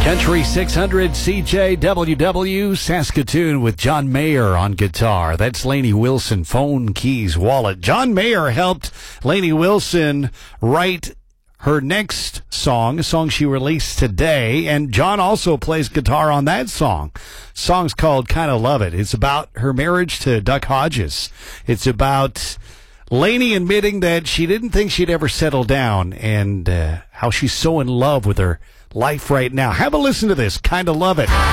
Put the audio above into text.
Country 600 CJWW Saskatoon with John Mayer on guitar. That's Lainey Wilson, phone, keys, wallet. John Mayer helped Lainey Wilson write her next song, a song she released today, and John also plays guitar on that song. Song's called Kinda Love It. It's about her marriage to Duck Hodges. It's about Lainey admitting that she didn't think she'd ever settle down and how she's so in love with her life right now. Have a listen to this. Kinda Love It.